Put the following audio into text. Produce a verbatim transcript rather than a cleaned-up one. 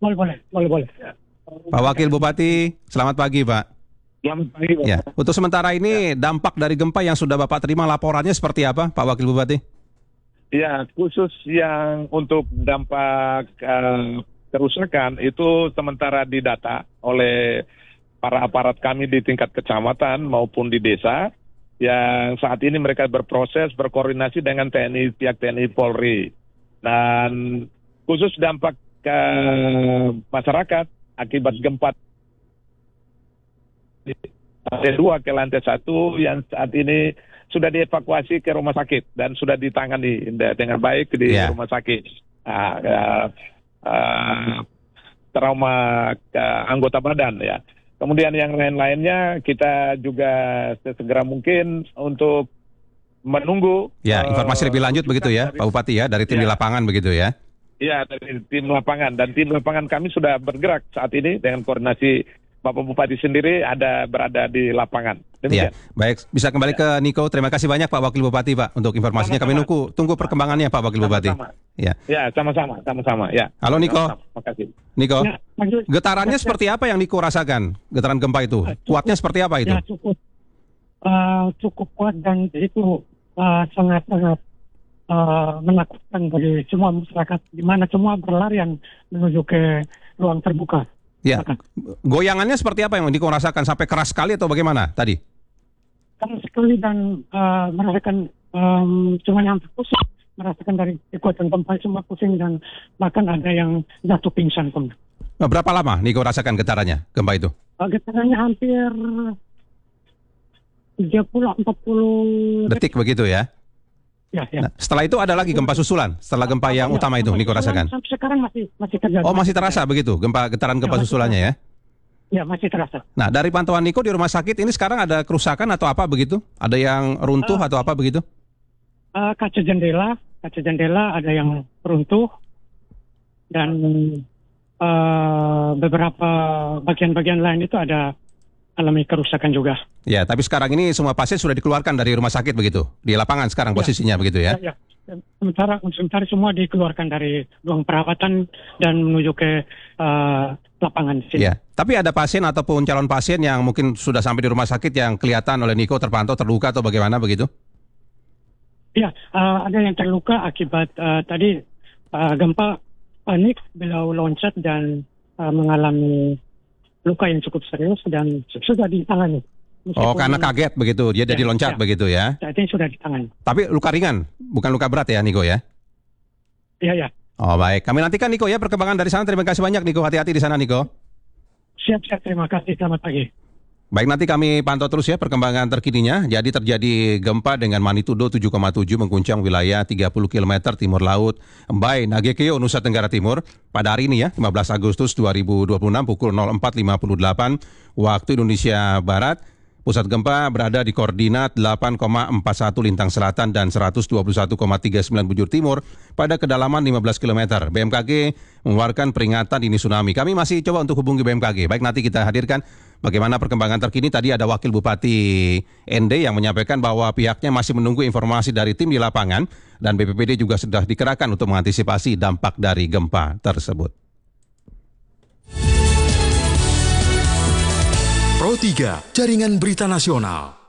boleh, boleh, boleh, boleh. Pak Wakil Bupati, selamat pagi Pak. Selamat pagi, Pak. Ya, untuk sementara ini dampak dari gempa yang sudah Bapak terima laporannya seperti apa, Pak Wakil Bupati? Ya, khusus yang untuk dampak uh, kerusakan itu sementara didata oleh para aparat kami di tingkat kecamatan maupun di desa, yang saat ini mereka berproses berkoordinasi dengan T N I, pihak T N I Polri. Dan khusus dampak ke masyarakat akibat gempa di lantai dua ke lantai satu yang saat ini sudah dievakuasi ke rumah sakit dan sudah ditangani dengan baik di yeah. rumah sakit. Nah, uh, uh, trauma uh, anggota badan ya. Kemudian yang lain-lainnya kita juga sesegera mungkin untuk menunggu. Ya, informasi uh, lebih lanjut begitu ya, dari, Pak Bupati ya, dari tim ya. di lapangan begitu ya. Iya, dari tim lapangan, dan tim lapangan kami sudah bergerak saat ini dengan koordinasi Bapak Bupati sendiri ada berada di lapangan. Demikian. Ya, baik, bisa kembali ya. ke Niko. Terima kasih banyak Pak Wakil Bupati Pak untuk informasinya. Sama-sama. Kami nunggu tunggu perkembangannya Pak Wakil Bupati. Sama-sama. Ya. Ya, sama-sama, sama-sama. Ya. Halo Niko. Terima kasih. Niko, ya, getarannya seperti apa yang Niko rasakan? Getaran gempa itu, cukup, kuatnya seperti apa itu? Ya, cukup, uh, cukup kuat dan itu uh, sangat-sangat Uh, menakutkan bagi semua masyarakat, di mana semua berlarian menuju ke ruang terbuka. Ya, goyangannya seperti apa yang Niko rasakan? Sampai keras sekali atau bagaimana tadi? Keras sekali dan uh, merasakan um, cuma yang pusing, merasakan dari kekuatan gempa semua pusing dan bahkan ada yang jatuh pingsan pun. Nah, berapa lama Niko rasakan getarannya gempa itu? Uh, getarannya hampir tiga puluh sampai empat puluh detik begitu ya? Ya, ya. Nah, setelah itu ada lagi gempa susulan setelah gempa yang ya, utama itu Niko rasakan. Sampai sekarang masih masih terjadi. Oh, masih terasa begitu gempa getaran gempa ya, susulannya ya? Ya, masih terasa. Nah, dari pantauan Niko di rumah sakit ini sekarang ada kerusakan atau apa begitu? Ada yang runtuh uh, atau apa begitu? Uh, kaca jendela, kaca jendela ada yang runtuh dan uh, beberapa bagian-bagian lain itu ada alami kerusakan juga. Ya, tapi sekarang ini semua pasien sudah dikeluarkan dari rumah sakit begitu? Di lapangan sekarang ya, posisinya begitu ya? Ya, ya. Sementara, sementara semua dikeluarkan dari ruang perawatan dan menuju ke uh, lapangan di sini. Ya, tapi ada pasien ataupun calon pasien yang mungkin sudah sampai di rumah sakit yang kelihatan oleh Niko terpantau terluka atau bagaimana begitu? Ya, uh, ada yang terluka akibat uh, tadi uh, gempa, panik, beliau loncat dan uh, mengalami luka yang cukup serius dan sudah ditangani. Meskipun oh, karena kaget begitu, dia ya, jadi loncat ya, begitu ya? Saat ini sudah ditangani. Tapi luka ringan, bukan luka berat ya Niko ya? Iya, ya. Oh baik, kami nantikan Niko ya perkembangan dari sana. Terima kasih banyak Niko, hati-hati di sana Niko. Siap-siap, terima kasih, selamat pagi. Baik, nanti kami pantau terus ya perkembangan terkininya. Jadi terjadi gempa dengan magnitudo tujuh koma tujuh mengguncang wilayah tiga puluh kilometer timur laut Mbai, Nagekeo, Nusa Tenggara Timur pada hari ini ya, lima belas Agustus dua ribu dua puluh enam pukul nol empat lima puluh delapan waktu Indonesia Barat. Pusat gempa berada di koordinat delapan koma empat satu lintang selatan dan seratus dua puluh satu koma tiga sembilan bujur timur pada kedalaman lima belas kilometer. B M K G mengeluarkan peringatan dini tsunami. Kami masih coba untuk hubungi B M K G. Baik, nanti kita hadirkan bagaimana perkembangan terkini. Tadi ada Wakil Bupati N D yang menyampaikan bahwa pihaknya masih menunggu informasi dari tim di lapangan dan B P P D juga sudah dikerahkan untuk mengantisipasi dampak dari gempa tersebut. Pro tiga, Jaringan Berita Nasional.